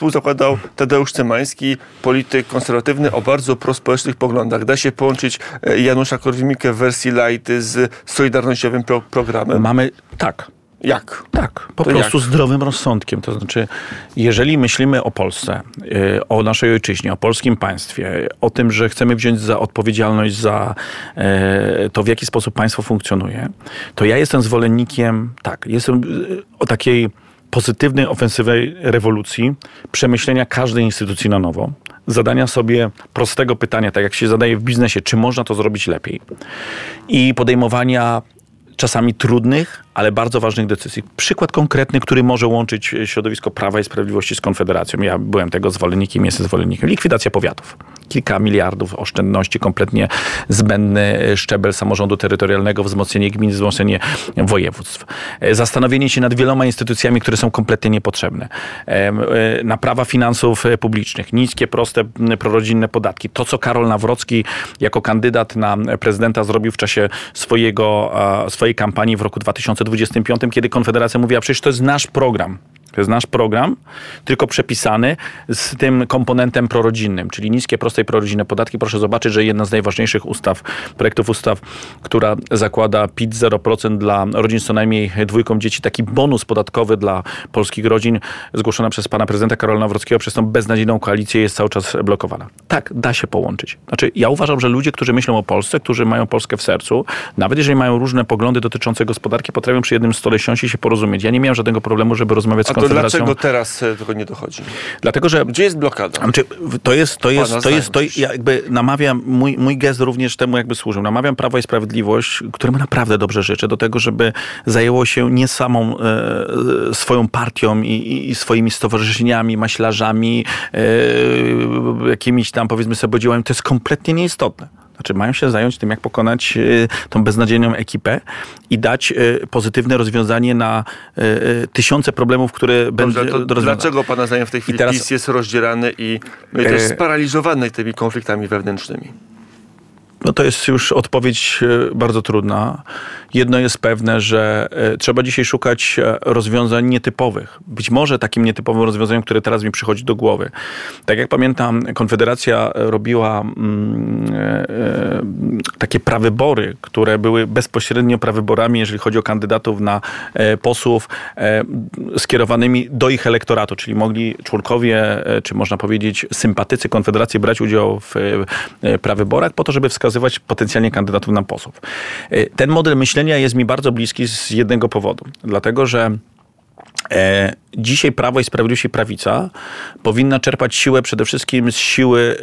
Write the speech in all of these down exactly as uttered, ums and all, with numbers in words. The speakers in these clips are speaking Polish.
współzakładał Tadeusz Cymański, polityk konserwatywny o bardzo prospołecznych poglądach. Da się połączyć Janusza Korwin-Mikke w wersji light z solidarnościowym pro- programem? Mamy, tak. Jak? Tak, po to prostu jak? zdrowym rozsądkiem. To znaczy, jeżeli myślimy o Polsce, o naszej ojczyźnie, o polskim państwie, o tym, że chcemy wziąć za odpowiedzialność za to, w jaki sposób państwo funkcjonuje, to ja jestem zwolennikiem, tak, jestem o takiej pozytywnej, ofensywnej rewolucji, przemyślenia każdej instytucji na nowo, zadania sobie prostego pytania, tak jak się zadaje w biznesie, czy można to zrobić lepiej i podejmowania czasami trudnych, ale bardzo ważnych decyzji. Przykład konkretny, który może łączyć środowisko Prawa i Sprawiedliwości z Konfederacją. Ja byłem tego zwolennikiem, jestem zwolennikiem. Likwidacja powiatów. Kilka miliardów oszczędności, kompletnie zbędny szczebel samorządu terytorialnego, wzmocnienie gmin, wzmocnienie województw. Zastanowienie się nad wieloma instytucjami, które są kompletnie niepotrzebne. Naprawa finansów publicznych. Niskie, proste, prorodzinne podatki. To, co Karol Nawrocki jako kandydat na prezydenta zrobił w czasie swojego, swojej kampanii w roku dwa tysiące dwudziestym piątym, kiedy Konfederacja mówiła, przecież to jest nasz program. To jest nasz program, tylko przepisany z tym komponentem prorodzinnym, czyli niskie, proste i prorodzinne podatki. Proszę zobaczyć, że jedna z najważniejszych ustaw, projektów ustaw, która zakłada P I T zero procent dla rodzin z co najmniej dwójką dzieci, taki bonus podatkowy dla polskich rodzin, zgłoszona przez pana prezydenta Karola Nawrockiego, przez tą beznadziejną koalicję jest cały czas blokowana. Tak, da się połączyć. Znaczy, ja uważam, że ludzie, którzy myślą o Polsce, którzy mają Polskę w sercu, nawet jeżeli mają różne poglądy dotyczące gospodarki, potrafią przy jednym stole siąść i się porozumieć. Ja nie miałem żadnego problemu, żeby rozmawiać z to dlaczego teraz tego nie dochodzi? Dlatego, że... Gdzie jest blokada? Znaczy, to jest, to jest, to jest, to ja jakby namawiam, mój, mój gest również temu jakby służył. Namawiam Prawo i Sprawiedliwość, któremu naprawdę dobrze życzę, do tego, żeby zajęło się nie samą e, swoją partią i, i swoimi stowarzyszeniami, maślarzami, e, jakimiś tam, powiedzmy sobie, działaniami. To jest kompletnie nieistotne. Znaczy mają się zająć tym, jak pokonać y, tą beznadziejną ekipę i dać y, pozytywne rozwiązanie na y, y, tysiące problemów, które będzie do rozwiązania. Dlaczego pana zdaniem w tej chwili teraz, PiS jest rozdzierany i, no i też sparaliżowany tymi konfliktami wewnętrznymi? No to jest już odpowiedź bardzo trudna. Jedno jest pewne, że trzeba dzisiaj szukać rozwiązań nietypowych. Być może takim nietypowym rozwiązaniem, które teraz mi przychodzi do głowy. Tak jak pamiętam, Konfederacja robiła mm, e, takie prawybory, które były bezpośrednio prawyborami, jeżeli chodzi o kandydatów na e, posłów e, skierowanymi do ich elektoratu, czyli mogli członkowie, e, czy można powiedzieć sympatycy Konfederacji brać udział w e, prawyborach po to, żeby wskazać potencjalnie kandydatów na posłów. Ten model myślenia jest mi bardzo bliski z jednego powodu. Dlatego, że E, dzisiaj Prawo i Sprawiedliwość i Prawica powinna czerpać siłę przede wszystkim z siły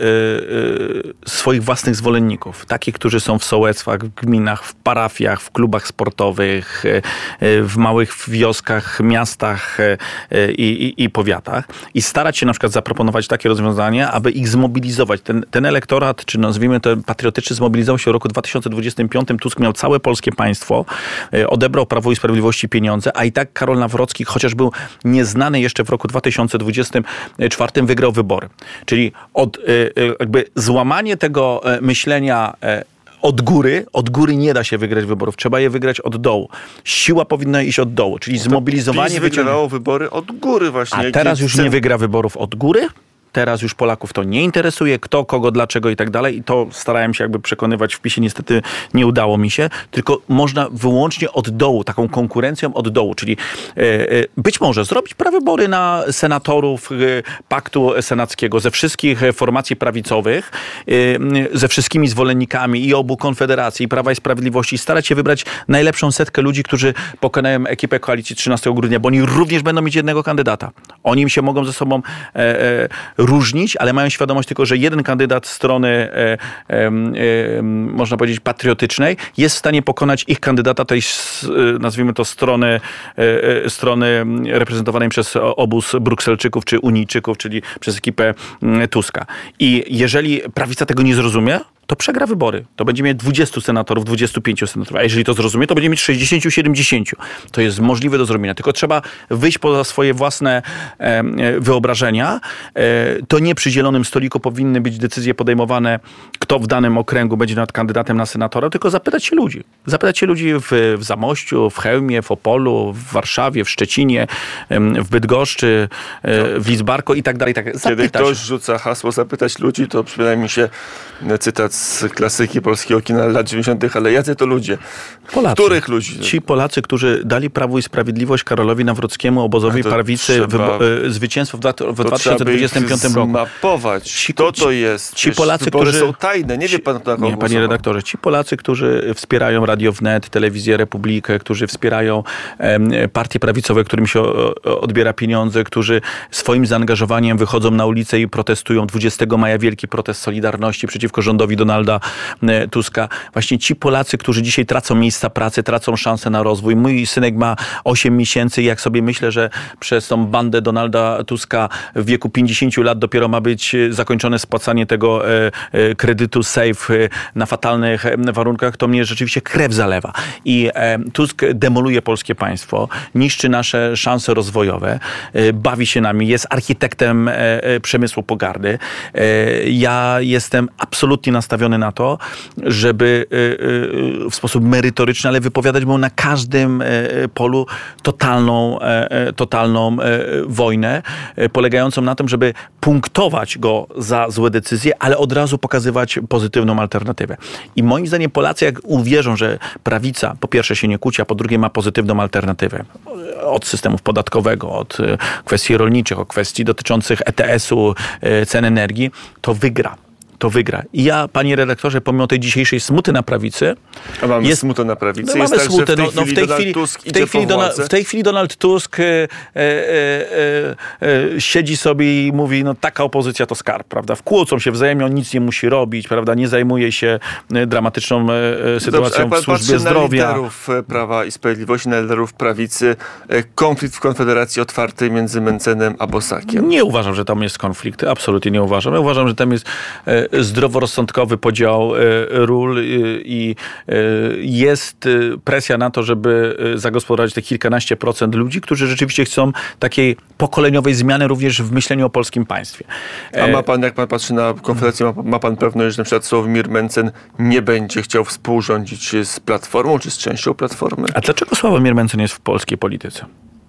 e, e, swoich własnych zwolenników. Takich, którzy są w sołectwach, w gminach, w parafiach, w klubach sportowych, e, w małych wioskach, miastach e, i, i powiatach. I starać się na przykład zaproponować takie rozwiązania, aby ich zmobilizować. Ten, ten elektorat, czy nazwijmy to patriotyczny, zmobilizował się w roku dwa tysiące dwudziestym piątym. Tusk miał całe polskie państwo, e, odebrał Prawo i Sprawiedliwości pieniądze, a i tak Karol Nawrocki, chociaż był nieznany jeszcze w roku dwa tysiące dwudziestym czwartym, wygrał wybory. Czyli od, jakby złamanie tego myślenia od góry, od góry nie da się wygrać wyborów. Trzeba je wygrać od dołu. Siła powinna iść od dołu, czyli zmobilizowanie... PiS wygrywało wybory od góry właśnie. A teraz już nie wygra wyborów od góry? Teraz już Polaków to nie interesuje, kto, kogo, dlaczego i tak dalej. I to starałem się jakby przekonywać w PiSie. Niestety nie udało mi się. Tylko można wyłącznie od dołu, taką konkurencją od dołu. Czyli e, e, być może zrobić prawybory na senatorów e, Paktu Senackiego ze wszystkich formacji prawicowych, e, ze wszystkimi zwolennikami i obu Konfederacji, i Prawa i Sprawiedliwości. I starać się wybrać najlepszą setkę ludzi, którzy pokonają ekipę koalicji trzynastego grudnia, bo oni również będą mieć jednego kandydata. Oni się mogą ze sobą e, e, różnić, ale mają świadomość tylko, że jeden kandydat strony, e, e, e, można powiedzieć, patriotycznej jest w stanie pokonać ich kandydata tej, e, nazwijmy to, strony, e, strony reprezentowanej przez obóz Brukselczyków czy Unijczyków, czyli przez ekipę Tuska. I jeżeli prawica tego nie zrozumie, to przegra wybory. To będzie mieć dwudziestu senatorów, dwudziestu pięciu senatorów. A jeżeli to zrozumie, to będzie mieć sześćdziesięciu, siedemdziesięciu. To jest możliwe do zrobienia. Tylko trzeba wyjść poza swoje własne e, wyobrażenia. E, to nie przy zielonym stoliku powinny być decyzje podejmowane, kto w danym okręgu będzie nad kandydatem na senatora, tylko zapytać się ludzi. Zapytać się ludzi w, w Zamościu, w Chełmie, w Opolu, w Warszawie, w Szczecinie, w Bydgoszczy, w Lidzbarku i tak dalej. Tak. Kiedy ktoś rzuca hasło zapytać ludzi, to przypomina mi się cytat z klasyki polskiego kina lat dziewięćdziesiątych, ale jacy to ludzie? Polacy. Których ludzi? Ci Polacy, którzy dali Prawu i Sprawiedliwość Karolowi Nawrockiemu, obozowi prawicy trzeba, wybo- zwycięstwo w, w dwa tysiące dwudziestym piątym roku. Zmapować. Ci, kto to jest? Ci Polacy, którzy są tajne. Nie wie pan, kto Nie, panie redaktorze. Ci Polacy, którzy wspierają Radio Wnet, Telewizję Republikę, którzy wspierają em, partie prawicowe, którym się o, o, odbiera pieniądze, którzy swoim zaangażowaniem wychodzą na ulicę i protestują. dwudziestego maja wielki protest Solidarności przeciwko rządowi Donalda e, Tuska. Właśnie ci Polacy, którzy dzisiaj tracą miejsca pracy, tracą szansę na rozwój. Mój synek ma osiem miesięcy i jak sobie myślę, że przez tą bandę Donalda Tuska w wieku pięćdziesięciu lat dopiero ma być zakończone spłacanie tego e, e, kredytu SAFE e, na fatalnych e, warunkach, to mnie rzeczywiście krew zalewa. I e, Tusk demoluje polskie państwo, niszczy nasze szanse rozwojowe, e, bawi się nami, jest architektem e, e, przemysłu pogardy. E, ja jestem absolutnie nastawiony na to, żeby e, e, w sposób merytoryczny, ale wypowiadać mu na każdym e, polu totalną, e, totalną e, wojnę, e, polegającą na tym, żeby punktować go za złe decyzje, ale od razu pokazywać pozytywną alternatywę. I moim zdaniem Polacy, jak uwierzą, że prawica po pierwsze się nie kłóci, a po drugie ma pozytywną alternatywę od systemów podatkowego, od kwestii rolniczych, od kwestii dotyczących E T S-u, cen energii, to wygra. To wygra. I ja, panie redaktorze, pomimo tej dzisiejszej smuty na prawicy... A mamy jest, smutę na prawicy? No, jest mamy tak, smutę. że w tej no, chwili w tej Donald chwili, Tusk w tej idzie chwili po Donald, władzę? W tej chwili Donald Tusk e, e, e, e, siedzi sobie i mówi, no taka opozycja to skarb, prawda? Wkłócą się wzajemnie, on nic nie musi robić, prawda? Nie zajmuje się dramatyczną e, sytuacją Dobrze, w służbie na zdrowia. Na liderów Prawa i Sprawiedliwości, na liderów prawicy, konflikt w Konfederacji otwarty między Mencenem a Bosakiem. Nie uważam, że tam jest konflikt. Absolutnie nie uważam. Ja uważam, że tam jest e, zdroworozsądkowy podział e, ról e, i e, jest e, presja na to, żeby e, zagospodarować te kilkanaście procent ludzi, którzy rzeczywiście chcą takiej pokoleniowej zmiany również w myśleniu o polskim państwie. E, a ma pan, jak pan patrzy na Konfederację, ma, ma pan pewność, że na przykład Sławomir Mencen nie będzie chciał współrządzić z Platformą, czy z częścią Platformy? A dlaczego Sławomir Mencen jest w polskiej polityce?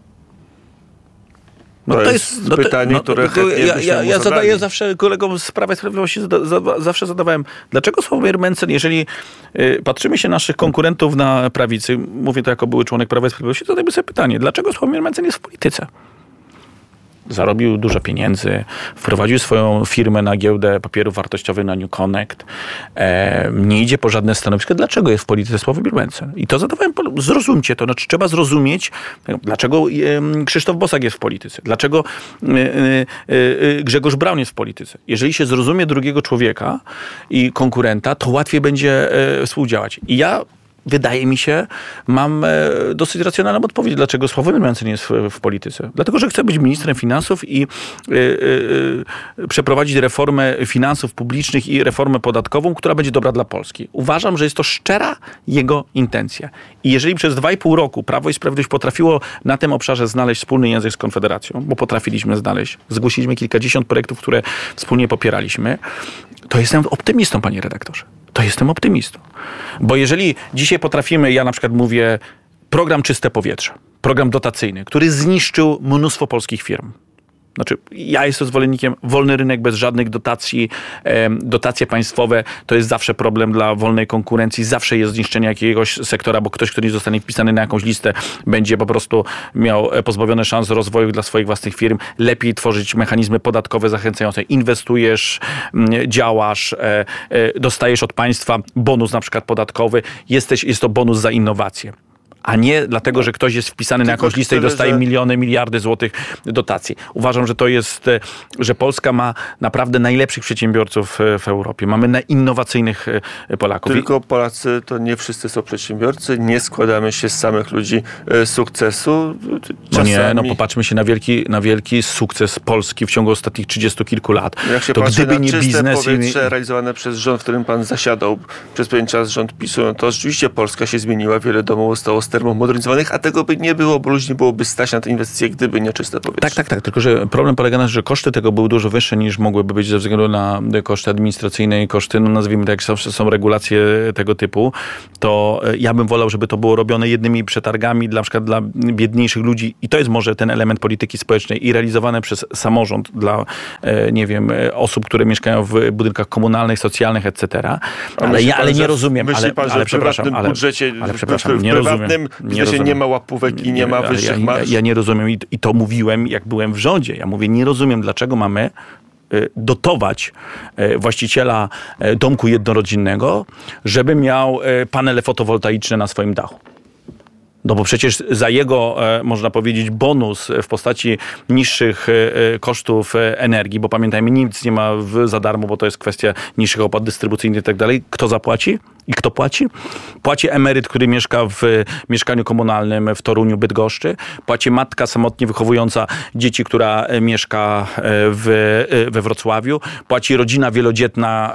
No to, to jest, jest no to, pytanie, no, które no, ja, ja, ja zadaję zawsze kolegom z Prawa i Sprawiedliwości, zada, za, zawsze zadawałem, dlaczego Sławomir Mencen, jeżeli y, patrzymy się naszych konkurentów na prawicy, mówię to jako były członek Prawa i Sprawiedliwości, zadajmy sobie pytanie, dlaczego Sławomir Mencen jest w polityce? Zarobił dużo pieniędzy, wprowadził swoją firmę na giełdę papierów wartościowych na New Connect, e, nie idzie po żadne stanowisko. Dlaczego jest w polityce Sławomir Mencen? I to zadawałem, zrozumcie to, znaczy trzeba zrozumieć, dlaczego e, Krzysztof Bosak jest w polityce, dlaczego e, e, Grzegorz Braun jest w polityce. Jeżeli się zrozumie drugiego człowieka i konkurenta, to łatwiej będzie e, współdziałać. I ja wydaje mi się, mam e, dosyć racjonalną odpowiedź, dlaczego Sławomir Mencen jest w, w polityce. Dlatego, że chce być ministrem finansów i e, e, przeprowadzić reformę finansów publicznych i reformę podatkową, która będzie dobra dla Polski. Uważam, że jest to szczera jego intencja. I jeżeli przez dwa i pół roku Prawo i Sprawiedliwość potrafiło na tym obszarze znaleźć wspólny język z Konfederacją, bo potrafiliśmy znaleźć, zgłosiliśmy kilkadziesiąt projektów, które wspólnie popieraliśmy, to jestem optymistą, panie redaktorze. To jestem optymistą. Bo jeżeli dzisiaj potrafimy, ja na przykład mówię, program Czyste Powietrze, program dotacyjny, który zniszczył mnóstwo polskich firm. Znaczy, ja jestem zwolennikiem wolny rynek bez żadnych dotacji. E, dotacje państwowe to jest zawsze problem dla wolnej konkurencji. Zawsze jest zniszczenie jakiegoś sektora, bo ktoś, kto nie zostanie wpisany na jakąś listę, będzie po prostu miał pozbawione szans rozwoju dla swoich własnych firm. Lepiej tworzyć mechanizmy podatkowe zachęcające. Inwestujesz, działasz, e, e, dostajesz od państwa bonus na przykład podatkowy. Jesteś, jest to bonus za innowacje. a nie dlatego, że ktoś jest wpisany Tylko na jakąś listę tyle, i dostaje że... miliony, miliardy złotych dotacji. Uważam, że to jest, że Polska ma naprawdę najlepszych przedsiębiorców w Europie. Mamy najinnowacyjnych Polaków. Tylko Polacy to nie wszyscy są przedsiębiorcy, nie składamy się z samych ludzi sukcesu. Czasami... No nie, no popatrzmy się na wielki, na wielki sukces Polski w ciągu ostatnich trzydziestu kilku lat. Jak się to patrzy gdyby na nie czyste biznes powietrze i... realizowane przez rząd, w którym pan zasiadał przez pewien czas, rząd PiSu, no to rzeczywiście Polska się zmieniła, wiele domów zostało termomodernizowanych, a tego by nie było, bo ludzi nie byłoby stać na te inwestycje, gdyby nie czyste powietrze. Tak, tak, tak. Tylko że problem polega na tym, że koszty tego były dużo wyższe niż mogłyby być ze względu na koszty administracyjne i koszty, no nazwijmy tak, jak są, są regulacje tego typu, to ja bym wolał, żeby to było robione jednymi przetargami, dla, na przykład dla biedniejszych ludzi i to jest może ten element polityki społecznej i realizowane przez samorząd dla, nie wiem, osób, które mieszkają w budynkach komunalnych, socjalnych, et cetera. Ale ja ale nie rozumiem. Myśli pan, ale, że ale w prywatnym ale, budżecie, ale, przepraszam, w, w nie prywatnym rozumiem, nie, rozumiem. nie ma łapówek i nie ma wyższych ja, marż? Ja, ja nie rozumiem i, i to mówiłem, jak byłem w rządzie. Ja mówię, nie rozumiem, dlaczego mamy dotować właściciela domku jednorodzinnego, żeby miał panele fotowoltaiczne na swoim dachu. No bo przecież za jego, można powiedzieć, bonus w postaci niższych kosztów energii, bo pamiętajmy, nic nie ma za darmo, bo to jest kwestia niższych opłat dystrybucyjnych i tak dalej. Kto zapłaci? I kto płaci? Płaci emeryt, który mieszka w mieszkaniu komunalnym w Toruniu, Bydgoszczy. Płaci matka samotnie wychowująca dzieci, która mieszka w, we Wrocławiu. Płaci rodzina wielodzietna,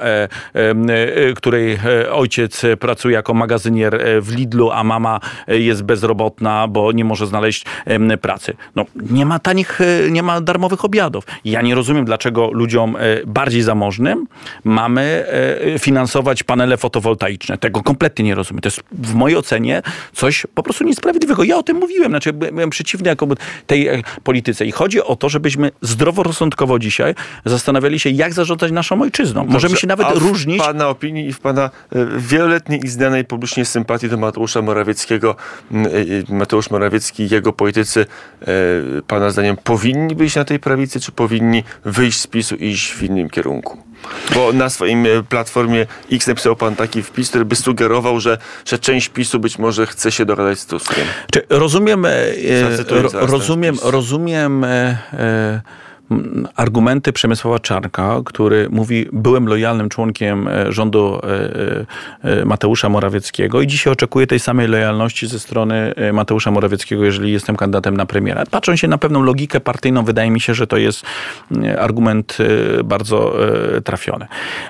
której ojciec pracuje jako magazynier w Lidlu, a mama jest bezrobotna, bo nie może znaleźć pracy. No, nie ma tanich, nie ma darmowych obiadów. Ja nie rozumiem, dlaczego ludziom bardziej zamożnym mamy finansować panele fotowoltaiczne. Tego kompletnie nie rozumiem. To jest w mojej ocenie coś po prostu niesprawiedliwego. Ja o tym mówiłem, znaczy byłem przeciwny jako tej polityce i chodzi o to, żebyśmy zdroworozsądkowo dzisiaj zastanawiali się, jak zarządzać naszą ojczyzną. Dobrze, możemy się nawet a w różnić. W pana opinii i w pana wieloletniej i znanej publicznie sympatii do Mateusza Morawieckiego, Mateusz Morawiecki i jego politycy, pana zdaniem powinni być na tej prawicy, czy powinni wyjść z PiSu i iść w innym kierunku? Bo na swoim platformie X napisał pan taki wpis, który by sugerował, że, że część PiSu być może chce się dogadać z Tuskiem. Czy rozumiem, e, ro, rozumiem, rozumiem e, e, argumenty Przemysława Czarnka, który mówi, byłem lojalnym członkiem rządu Mateusza Morawieckiego i dzisiaj oczekuję tej samej lojalności ze strony Mateusza Morawieckiego, jeżeli jestem kandydatem na premiera. Patrząc się na pewną logikę partyjną, wydaje mi się, że to jest argument bardzo trafiony.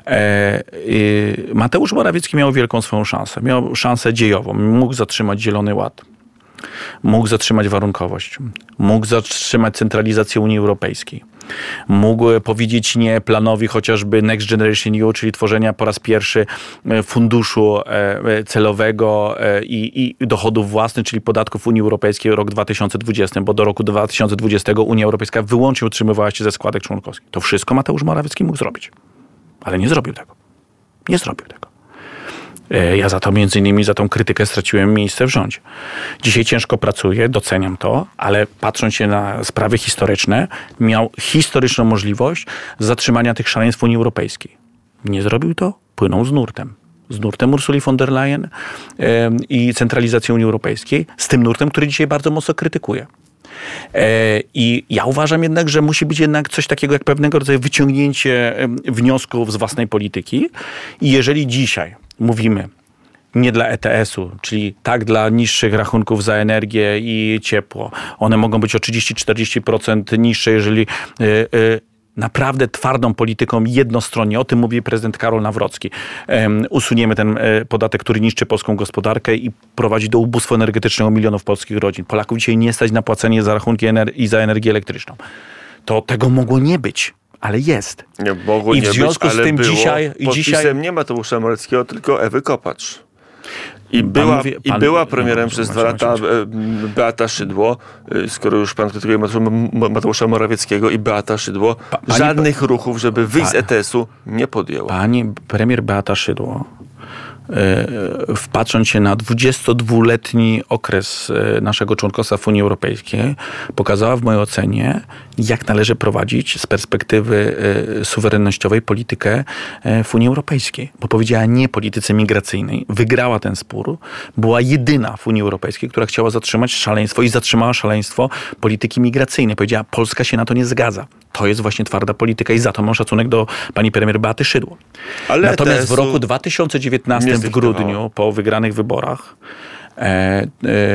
Mateusz Morawiecki miał wielką swoją szansę. Miał szansę dziejową. Mógł zatrzymać Zielony Ład. Mógł zatrzymać warunkowość. Mógł zatrzymać centralizację Unii Europejskiej. Mógł powiedzieć nie planowi chociażby Next Generation E U, czyli tworzenia po raz pierwszy funduszu celowego i, i dochodów własnych, czyli podatków Unii Europejskiej rok dwa tysiące dwudziesty, bo do roku dwa tysiące dwudziestego Unia Europejska wyłącznie utrzymywała się ze składek członkowskich. To wszystko Mateusz Morawiecki mógł zrobić. Ale nie zrobił tego. Nie zrobił tego. Ja za to, między innymi za tą krytykę straciłem miejsce w rządzie. Dzisiaj ciężko pracuję, doceniam to, ale patrząc się na sprawy historyczne, miał historyczną możliwość zatrzymania tych szaleństw w Unii Europejskiej. Nie zrobił to, płynął z nurtem. Z nurtem Ursuli von der Leyen yy, i centralizacją Unii Europejskiej, z tym nurtem, który dzisiaj bardzo mocno krytykuje. I ja uważam jednak, że musi być jednak coś takiego jak pewnego rodzaju wyciągnięcie wniosków z własnej polityki. I jeżeli dzisiaj mówimy nie dla E T S-u, czyli tak dla niższych rachunków za energię i ciepło, one mogą być o trzydzieści do czterdziestu procent niższe, jeżeli yy, yy, naprawdę twardą polityką jednostronnie, o tym mówi prezydent Karol Nawrocki, um, usuniemy ten e, podatek, który niszczy polską gospodarkę i prowadzi do ubóstwa energetycznego milionów polskich rodzin. Polaków dzisiaj nie stać na płacenie za rachunki ener- i za energię elektryczną. To tego mogło nie być, ale jest. Nie mogło I nie w związku być, z tym było. dzisiaj... Podpisem dzisiaj... nie Mateusza Morawieckiego, tylko Ewy Kopacz. I była, mówi, i pan, była premierem no, przez no, dwa no, lata Beata Szydło, skoro już pan krytykuje Mateusza Morawieckiego i Beata Szydło, pa, pani, żadnych ruchów, żeby wyjść pa, z E T S-u nie podjęła. Pani premier Beata Szydło wpatrząc się na dwudziestodwuletni okres naszego członkostwa w Unii Europejskiej, pokazała w mojej ocenie, jak należy prowadzić z perspektywy suwerennościowej politykę w Unii Europejskiej. Bo powiedziała nie polityce migracyjnej. Wygrała ten spór. Była jedyna w Unii Europejskiej, która chciała zatrzymać szaleństwo i zatrzymała szaleństwo polityki migracyjnej. Powiedziała, Polska się na to nie zgadza. To jest właśnie twarda polityka i za to mam szacunek do pani premier Beaty Szydło. Ale Natomiast w roku dwa tysiące dziewiętnastym w grudniu, po wygranych wyborach, E, e,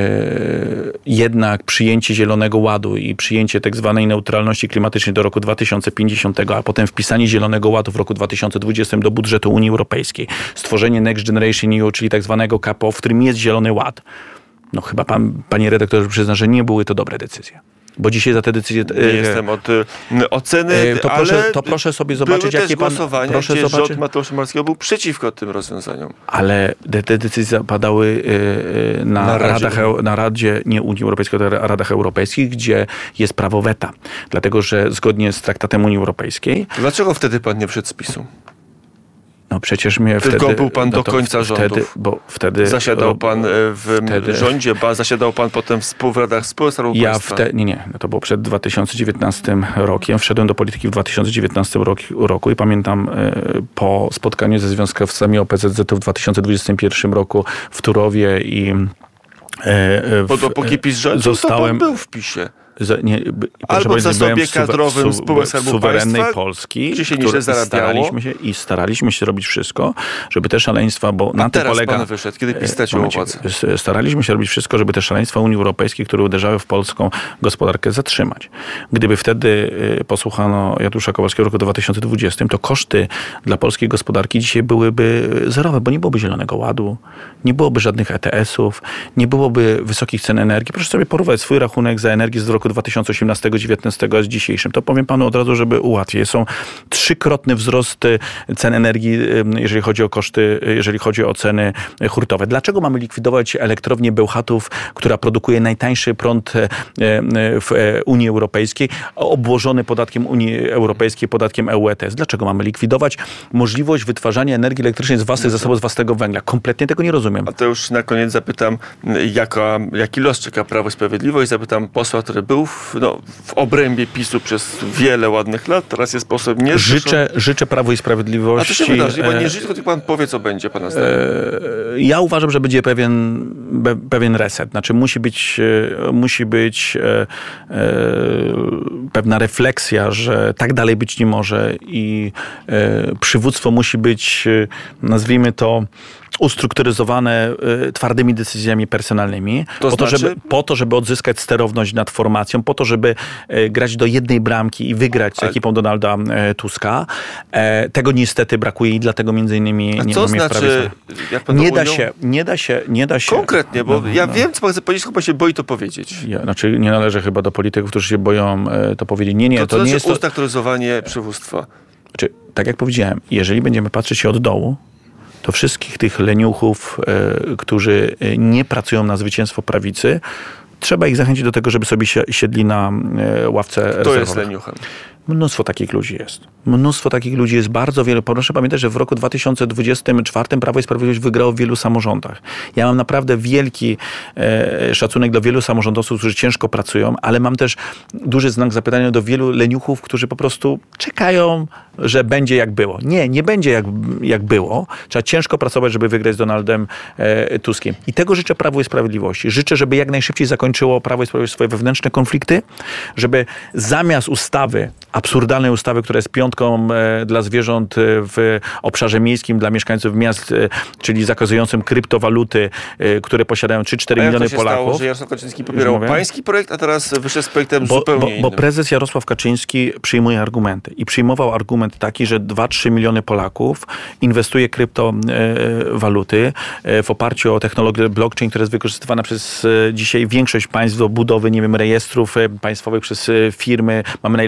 jednak przyjęcie Zielonego Ładu i przyjęcie tak zwanej neutralności klimatycznej do roku dwa tysiące pięćdziesiątego, a potem wpisanie Zielonego Ładu w roku dwa tysiące dwudziestym do budżetu Unii Europejskiej, stworzenie Next Generation E U, czyli tak zwanego K P O, w którym jest Zielony Ład. No chyba pan, panie redaktorze, przyzna, że nie były to dobre decyzje. Bo dzisiaj za te decyzje... Nie e, jestem od e, oceny, to proszę, ale to proszę sobie zobaczyć, jakie pan... głosowania, proszę gdzie zobaczyć. rząd Mateusza Morawieckiego był przeciwko tym rozwiązaniom. Ale te, te decyzje padały e, na, na, radach, na Radzie, nie Unii Europejskiej, ale Radach Europejskich, gdzie jest prawo weta. Dlatego, że zgodnie z traktatem Unii Europejskiej... Dlaczego wtedy pan nie wszedł z PiSu? No przecież mnie Tylko wtedy... był pan no do końca wtedy, rządów. Bo wtedy... Zasiadał pan w wtedy, rządzie, ba, zasiadał pan potem w współradach spółek Skarbu ja Państwa. Wte, nie, nie. No to było przed dwa tysiące dziewiętnastym rokiem. Wszedłem do polityki w dwa tysiące dziewiętnastym roku, roku i pamiętam y, po spotkaniu ze związkowcami O P Z Z w dwa tysiące dwudziestym pierwszym roku w Turowie i... Y, bo dopóki PiS rządził, zostałem, to pan był w PiSie. Z, nie, Albo w zasobie kadrowym spółek Skarbu suwerennej Państwa, Polski, gdzie się nieźle zarabiało. Staraliśmy się i staraliśmy się robić wszystko, żeby te szaleństwa, bo A na tym polega... pan wyszedł, kiedy PiS stracił władzę. Staraliśmy się robić wszystko, żeby te szaleństwa Unii Europejskiej, które uderzały w polską gospodarkę, zatrzymać. Gdyby wtedy posłuchano Janusza Kowalskiego w roku dwa tysiące dwudziestym, to koszty dla polskiej gospodarki dzisiaj byłyby zerowe, bo nie byłoby Zielonego Ładu, nie byłoby żadnych E T S-ów, nie byłoby wysokich cen energii. Proszę sobie porównać swój rachunek za energię z roku dwa tysiące osiemnastego dziewiętnastego z dzisiejszym. To powiem panu od razu, żeby ułatwić. Są trzykrotny wzrost cen energii, jeżeli chodzi o koszty, jeżeli chodzi o ceny hurtowe. Dlaczego mamy likwidować elektrownię Bełchatów, która produkuje najtańszy prąd w Unii Europejskiej, obłożony podatkiem Unii Europejskiej, podatkiem E U E T S? Dlaczego mamy likwidować możliwość wytwarzania energii elektrycznej z własnych zasobów, z własnego węgla? Kompletnie tego nie rozumiem. A to już na koniec zapytam, jaka, jaki los czeka Prawo i Sprawiedliwość. Zapytam posła, który był w, no, w obrębie PiSu przez wiele ładnych lat. Teraz jest posłem nie życzę, życzę Prawu i Sprawiedliwości... A co się wydarzy? Bo nie życzę, tylko pan powie, co będzie pana zdaniem. E, ja uważam, że będzie pewien, be, pewien reset. Znaczy musi być, e, musi być e, e, pewna refleksja, że tak dalej być nie może i e, przywództwo musi być, e, nazwijmy to, ustrukturyzowane y, twardymi decyzjami personalnymi, to po, znaczy? to, żeby, po to, żeby odzyskać sterowność nad formacją, po to, żeby y, grać do jednej bramki i wygrać z ekipą Donalda y, Tuska. E, tego niestety brakuje i dlatego między innymi A nie co mamy znaczy, jak pan nie to da ujął? się, nie da się, nie da się. Konkretnie, bo no, ja no. wiem, co pan chce powiedzieć, chyba się boi to powiedzieć. Ja, znaczy nie należy chyba do polityków, którzy się boją y, to powiedzieć. Nie, nie, to, to, to nie znaczy jest to... ustakturyzowanie przywództwa. Znaczy, tak jak powiedziałem, jeżeli będziemy patrzeć się od dołu, to wszystkich tych leniuchów, e, którzy nie pracują na zwycięstwo prawicy, trzeba ich zachęcić do tego, żeby sobie siedli na e, ławce rezerwowej. To jest leniuchem. Mnóstwo takich ludzi jest. Mnóstwo takich ludzi jest bardzo wiele. Proszę pamiętać, że w roku dwa tysiące dwudziestym czwartym Prawo i Sprawiedliwość wygrało w wielu samorządach. Ja mam naprawdę wielki e, szacunek do wielu samorządowców, którzy ciężko pracują, ale mam też duży znak zapytania do wielu leniuchów, którzy po prostu czekają, że będzie jak było. Nie, nie będzie jak, jak było. Trzeba ciężko pracować, żeby wygrać z Donaldem e, Tuskiem. I tego życzę Prawu i Sprawiedliwości. Życzę, żeby jak najszybciej zakończyło Prawo i Sprawiedliwość swoje wewnętrzne konflikty, żeby zamiast ustawy, absurdalnej ustawy, która jest piątką e, dla zwierząt w obszarze miejskim, dla mieszkańców miast, e, czyli zakazującym kryptowaluty, e, które posiadają trzy cztery miliony jak to się Polaków. Stało, że Jarosław Kaczyński popierał pański projekt, a teraz wyszedł z projektem bo, zupełnie bo, innym. Bo prezes Jarosław Kaczyński przyjmuje argumenty i przyjmował argument taki, że dwa trzy miliony Polaków inwestuje kryptowaluty e, w oparciu o technologię blockchain, która jest wykorzystywana przez e, dzisiaj większość państw do budowy, nie wiem, rejestrów e, państwowych przez e, firmy. Mamy najlepszych informacji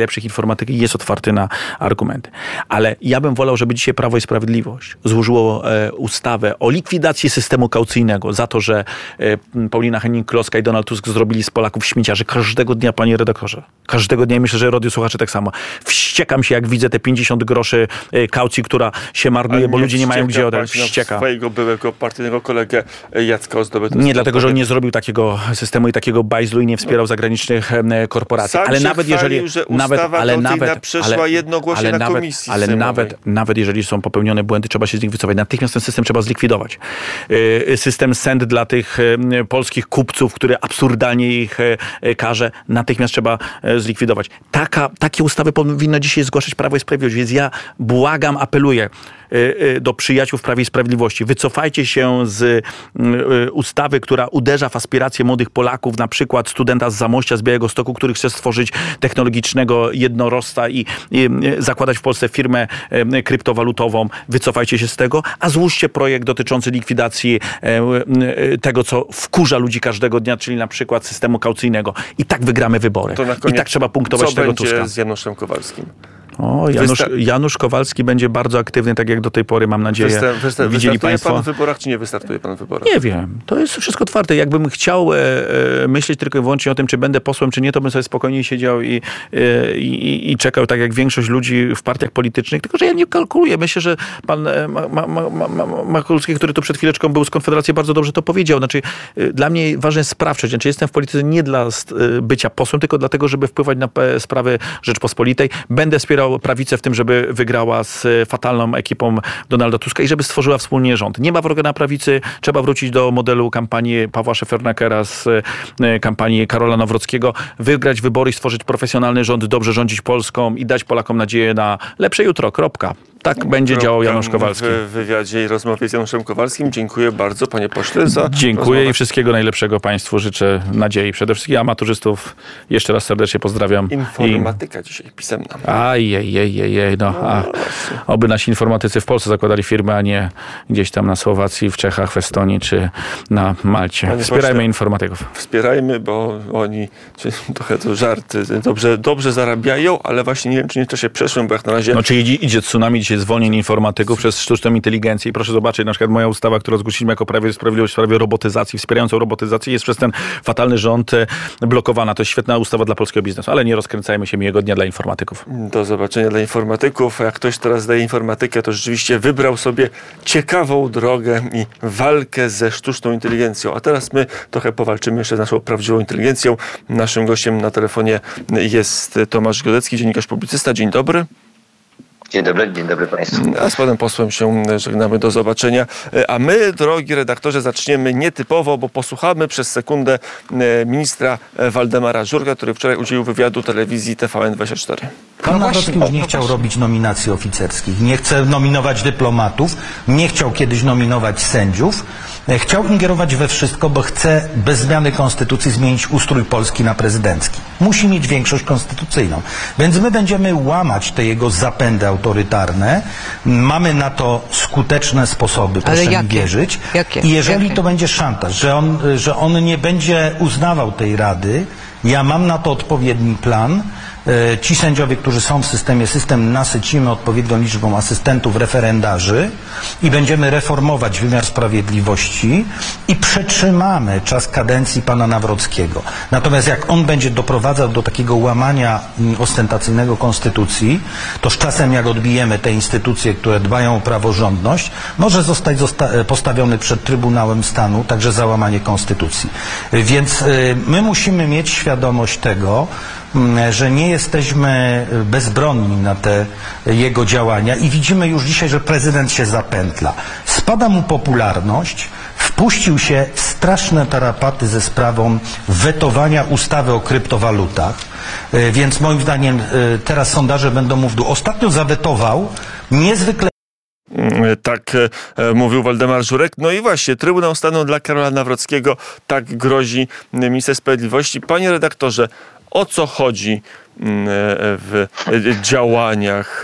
informatyki jest otwarty na argumenty. Ale ja bym wolał, żeby dzisiaj Prawo i Sprawiedliwość złożyło e, ustawę o likwidacji systemu kaucyjnego za to, że e, Paulina Henning-Kloska i Donald Tusk zrobili z Polaków śmieciarzy każdego dnia, panie redaktorze. Każdego dnia, myślę, że radiosłuchacze tak samo. Wściekam się, jak widzę te pięćdziesiąt groszy e, kaucji, która się marnuje, bo ludzie nie mają gdzie oddać. Wścieka. Swojego byłego partyjnego kolegę Jacka Ozdobę. Nie, dlatego, że on nie zrobił takiego systemu i takiego bajzlu i nie wspierał zagranicznych e, korporacji. Sam ale się nawet chwalił, jeżeli że nawet, ale nawet przeszła ale, jednogłośnie ale na nawet, komisji ale sejmowej. nawet, nawet jeżeli są popełnione błędy, trzeba się z nich wycofać. Natychmiast ten system trzeba zlikwidować. E, system S E N D dla tych e, polskich kupców, który absurdalnie ich e, karze, natychmiast trzeba e, zlikwidować. Taka, takie ustawy powinno dzisiaj zgłaszać Prawo i Sprawiedliwość. Więc ja błagam, apeluję do przyjaciół w Prawie i Sprawiedliwości. Wycofajcie się z ustawy, która uderza w aspiracje młodych Polaków, na przykład studenta z Zamościa, z Białegostoku, który chce stworzyć technologicznego jednorożca i, i zakładać w Polsce firmę kryptowalutową. Wycofajcie się z tego, a złóżcie projekt dotyczący likwidacji tego, co wkurza ludzi każdego dnia, czyli na przykład systemu kaucyjnego. I tak wygramy wybory. I tak trzeba punktować co tego będzie Tuska. z Januszem Kowalskim? O, Janusz, Wysta- Janusz Kowalski będzie bardzo aktywny, tak jak do tej pory, mam nadzieję. Wysta- wysta- Widzieli wystartuje państwo. pan w wyborach, czy nie wystartuje pan w wyborach? Nie wiem. To jest wszystko otwarte. Jakbym chciał e, e, myśleć tylko i wyłącznie o tym, czy będę posłem, czy nie, to bym sobie spokojnie siedział i, e, i, i czekał, tak jak większość ludzi w partiach politycznych. Tylko że ja nie kalkuluję. Myślę, że pan e, ma, ma, ma, ma, Makulski, który tu przed chwileczką był z Konfederacji, bardzo dobrze to powiedział. Znaczy, e, dla mnie ważna jest sprawczość. Znaczy, jestem w polityce nie dla e, bycia posłem, tylko dlatego, żeby wpływać na e, sprawy Rzeczpospolitej. Będę wspierał prawicę w tym, żeby wygrała z fatalną ekipą Donalda Tuska i żeby stworzyła wspólnie rząd. Nie ma wroga na prawicy, trzeba wrócić do modelu kampanii Pawła Szefernakera z kampanii Karola Nawrockiego, wygrać wybory i stworzyć profesjonalny rząd, dobrze rządzić Polską i dać Polakom nadzieję na lepsze jutro. Kropka. Tak będzie działał Janusz Kowalski. W wywiadzie i rozmowie z Januszem Kowalskim. Dziękuję bardzo, panie pośle, za Dziękuję rozmowę. I wszystkiego najlepszego państwu. Życzę nadziei. Przede wszystkim amaturzystów jeszcze raz serdecznie pozdrawiam. Informatyka I... dzisiaj pisemna. Ajejejejej, no. A, oby nasi informatycy w Polsce zakładali firmy, a nie gdzieś tam na Słowacji, w Czechach, w Estonii czy na Malcie. Panie Wspierajmy pośle, informatyków. Wspierajmy, bo oni, czy, trochę to żarty, dobrze, dobrze zarabiają, ale właśnie nie wiem, czy nie to się przeszłem, bo jak na razie... No, czy idzie, idzie tsunami dzisiaj zwolnień informatyków przez sztuczną inteligencję i proszę zobaczyć, na przykład moja ustawa, którą zgłosiliśmy jako Prawo i Sprawiedliwość w sprawie robotyzacji, wspierającą robotyzację, jest przez ten fatalny rząd blokowana. To jest świetna ustawa dla polskiego biznesu, ale nie rozkręcajmy się miłego dnia dla informatyków. Do zobaczenia dla informatyków. A jak ktoś teraz daje informatykę, to rzeczywiście wybrał sobie ciekawą drogę i walkę ze sztuczną inteligencją. A teraz my trochę powalczymy jeszcze z naszą prawdziwą inteligencją. Naszym gościem na telefonie jest Tomasz Godecki, dziennikarz, publicysta. Dzień dobry. Dzień dobry, dzień dobry państwu. A z panem posłem się żegnamy, do zobaczenia. A my, drogi redaktorze, zaczniemy nietypowo, bo posłuchamy przez sekundę ministra Waldemara Żurka, który wczoraj udzielił wywiadu telewizji T V N dwadzieścia cztery. Pan Nawrocki już nie chciał robić nominacji oficerskich, nie chce nominować dyplomatów, nie chciał kiedyś nominować sędziów. Chciał ingerować we wszystko, bo chce bez zmiany konstytucji zmienić ustrój Polski na prezydencki. Musi mieć większość konstytucyjną. Więc my będziemy łamać te jego zapędy autorytarne. Mamy na to skuteczne sposoby, proszę mi wierzyć. Jakie? I jeżeli Jakie? to będzie szantaż, że on, że on nie będzie uznawał tej rady, ja mam na to odpowiedni plan. Ci sędziowie, którzy są w systemie, system nasycimy odpowiednią liczbą asystentów, referendarzy i będziemy reformować wymiar sprawiedliwości i przetrzymamy czas kadencji pana Nawrockiego. Natomiast jak on będzie doprowadzał do takiego łamania ostentacyjnego konstytucji, to z czasem jak odbijemy te instytucje, które dbają o praworządność, może zostać zosta- postawiony przed Trybunałem Stanu także za łamanie konstytucji. Więc y, my musimy mieć świadomość tego, że nie jesteśmy bezbronni na te jego działania i widzimy już dzisiaj, że prezydent się zapętla. Spada mu popularność, wpuścił się w straszne tarapaty ze sprawą wetowania ustawy o kryptowalutach, więc moim zdaniem teraz sondaże będą mówiły, ostatnio zawetował niezwykle. Tak e, mówił Waldemar Żurek. No i właśnie, Trybunał Stanu dla Karola Nawrockiego, tak grozi minister sprawiedliwości. Panie redaktorze, o co chodzi w działaniach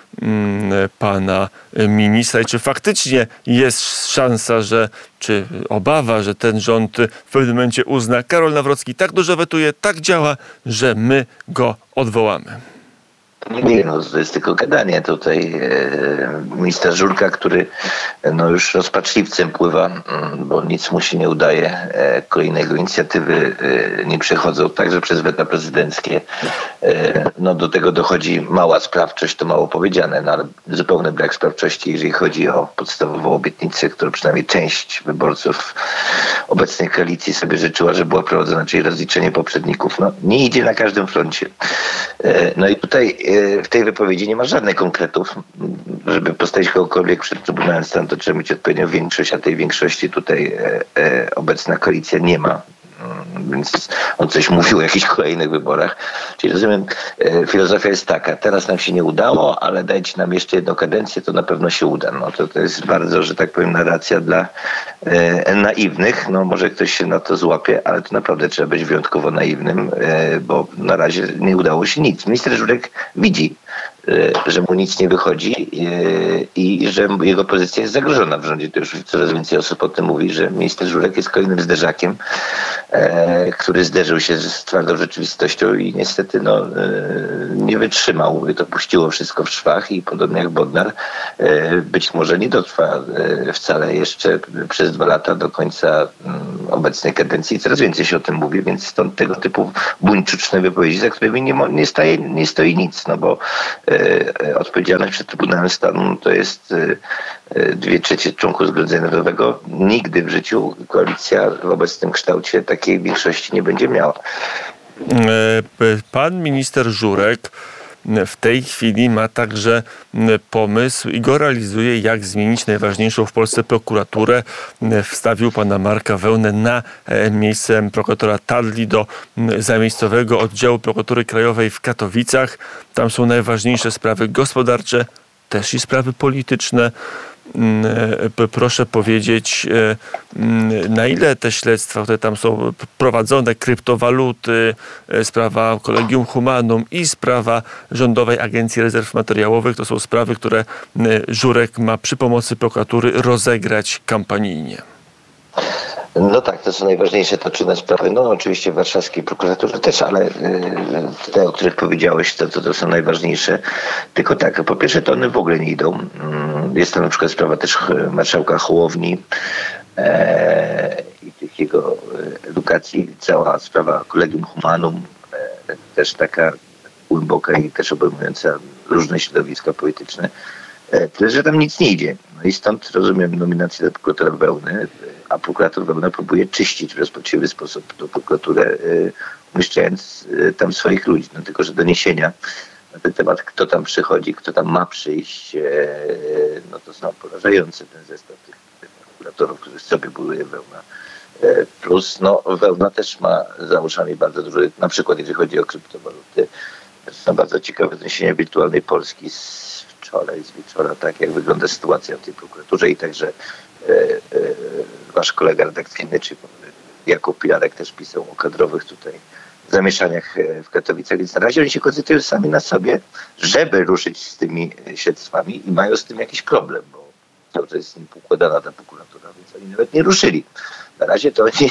pana ministra i czy faktycznie jest szansa, że, czy obawa, że ten rząd w pewnym momencie uzna, Karol Nawrocki tak dużo wetuje, tak działa, że my go odwołamy? Nie, no to jest tylko gadanie. Tutaj e, minister Żurka, który no już rozpaczliwcem pływa, bo nic mu się nie udaje. E, kolejne jego inicjatywy e, nie przechodzą, także przez weta prezydenckie. E, no do tego dochodzi mała sprawczość, to mało powiedziane, no ale zupełny brak sprawczości, jeżeli chodzi o podstawową obietnicę, którą przynajmniej część wyborców obecnej koalicji sobie życzyła, że była prowadzona, czyli rozliczenie poprzedników. No nie idzie na każdym froncie. E, no i tutaj w tej wypowiedzi nie ma żadnych konkretów. Żeby postawić kogokolwiek przed Trybunałem Stanu, to trzeba mieć odpowiednią większość, a tej większości tutaj e, e, obecna koalicja nie ma. Więc on coś mówił o jakichś kolejnych wyborach. Czyli rozumiem, e, filozofia jest taka, teraz nam się nie udało, ale dajcie nam jeszcze jedną kadencję, to na pewno się uda. No to, to jest bardzo, że tak powiem, narracja dla e, naiwnych. No może ktoś się na to złapie, ale to naprawdę trzeba być wyjątkowo naiwnym, e, bo na razie nie udało się nic. Minister Żurek widzi, że mu nic nie wychodzi i że jego pozycja jest zagrożona w rządzie. To już coraz więcej osób o tym mówi, że minister Żurek jest kolejnym zderzakiem, który zderzył się z twardą rzeczywistością i niestety no, nie wytrzymał. To puściło wszystko w szwach i podobnie jak Bodnar być może nie dotrwa wcale jeszcze przez dwa lata do końca obecnej kadencji. Coraz więcej się o tym mówi, więc stąd tego typu buńczuczne wypowiedzi, za którymi nie, nie, staje, nie stoi nic, no bo odpowiedzialność przed Trybunałem Stanu to jest dwie trzecie członków Zgromadzenia Narodowego. Nigdy w życiu koalicja w obecnym kształcie takiej większości nie będzie miała. Pan minister Żurek w tej chwili ma także pomysł i go realizuje, jak zmienić najważniejszą w Polsce prokuraturę. Wstawił pana Marka Wełnę na miejsce prokuratora Tadli do zamiejscowego oddziału Prokuratury Krajowej w Katowicach. Tam są najważniejsze sprawy gospodarcze, też i sprawy polityczne. Proszę powiedzieć, na ile te śledztwa, które tam są prowadzone, kryptowaluty, sprawa Collegium Humanum i sprawa Rządowej Agencji Rezerw Materiałowych, to są sprawy, które Żurek ma przy pomocy prokuratury rozegrać kampanijnie. No tak, to są najważniejsze toczone sprawy. No oczywiście w warszawskiej prokuraturze też, ale te, o których powiedziałeś, to, to, to są najważniejsze. Tylko tak, po pierwsze to one w ogóle nie idą. Jest to na przykład sprawa też marszałka Hołowni e, i tych jego edukacji. Cała sprawa Collegium Humanum, e, też taka głęboka i też obejmująca różne środowiska polityczne. E, tyle, że tam nic nie idzie. No i stąd rozumiem nominację do prokuratora Wełny, a prokurator Wełna próbuje czyścić w rozpaczliwy sposób tą prokuraturę, umieszczając tam swoich ludzi. No tylko, że doniesienia na ten temat, kto tam przychodzi, kto tam ma przyjść, no to są porażające, ten zestaw tych, tych prokuratorów, którzy sobie buduje Wełna. Plus no, Wełna też ma za uszami bardzo dużo, na przykład jeżeli chodzi o kryptowaluty, to są bardzo ciekawe doniesienia wirtualnej Polski z wczoraj, z wieczora, tak jak wygląda sytuacja w tej prokuraturze i także wasz kolega redakcyjny, czy Jakub Pilarek też pisał o kadrowych tutaj zamieszaniach w Katowicach, więc na razie oni się koncentrują sami na sobie, żeby ruszyć z tymi śledztwami i mają z tym jakiś problem, bo cały czas jest im układana ta prokuratura, więc oni nawet nie ruszyli. Na razie to oni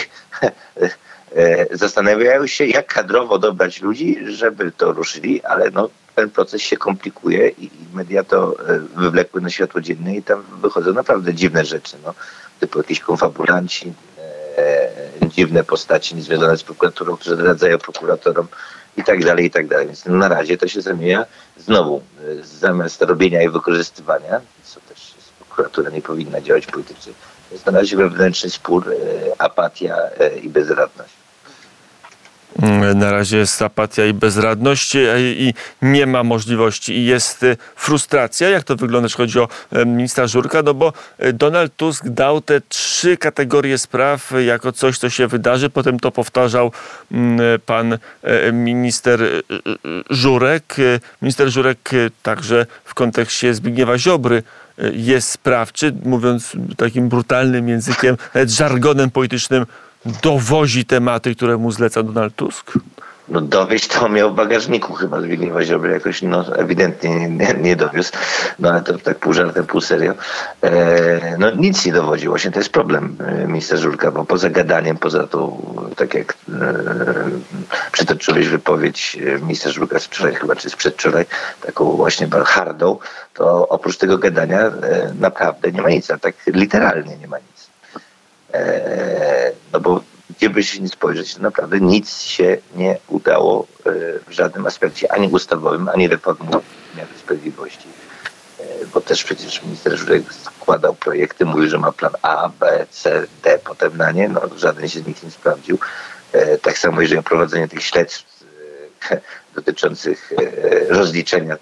zastanawiają się, jak kadrowo dobrać ludzi, żeby to ruszyli, ale no ten proces się komplikuje i media to wywlekły na światło dzienne i tam wychodzą naprawdę dziwne rzeczy, no, typu jakiś konfabulanci, e, dziwne postaci niezwiązane z prokuraturą, które zdradzają prokuratorom i tak dalej, i tak dalej. Więc na razie to się zamienia znowu, zamiast robienia i wykorzystywania, co też jest, prokuratura nie powinna działać politycznie, jest na razie wewnętrzny spór, e, apatia e, i bezradność. Na razie jest apatia i bezradność i nie ma możliwości i jest frustracja. Jak to wygląda, jeśli chodzi o ministra Żurka? No bo Donald Tusk dał te trzy kategorie spraw jako coś, co się wydarzy. Potem to powtarzał pan minister Żurek. Minister Żurek także w kontekście Zbigniewa Ziobry jest sprawczy, mówiąc takim brutalnym językiem, nawet żargonem politycznym, dowozi tematy, które mu zleca Donald Tusk? no dowieść to miał w bagażniku chyba Zbigniewa Ziobry, jakoś no ewidentnie nie, nie, nie dowiózł, no ale to tak pół żartem, pół serio. E, no nic nie dowodził, właśnie to jest problem e, ministra Żurka, bo poza gadaniem, poza to, tak jak e, przytoczyłeś wypowiedź ministra Żurka z wczoraj chyba, czy z przedwczoraj, taką właśnie hardą, to oprócz tego gadania e, naprawdę nie ma nic, a tak literalnie nie ma nic. E, no bo gdzie by się nie spojrzeć, to naprawdę nic się nie udało w żadnym aspekcie, ani ustawowym, ani reformą wymiaru sprawiedliwości. Bo też przecież minister Żurek składał projekty, mówił, że ma plan A, B, C, D potem na nie. No, żaden się z nich nie sprawdził. Tak samo jeżeli o prowadzenie tych śledztw dotyczących rozliczenia